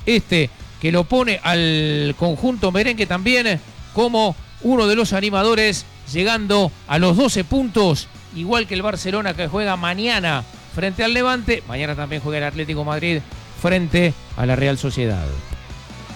que lo pone al conjunto merengue también como uno de los animadores, llegando a los 12 puntos, igual que el Barcelona, que juega mañana frente al Levante. Mañana también juega el Atlético Madrid frente a la Real Sociedad.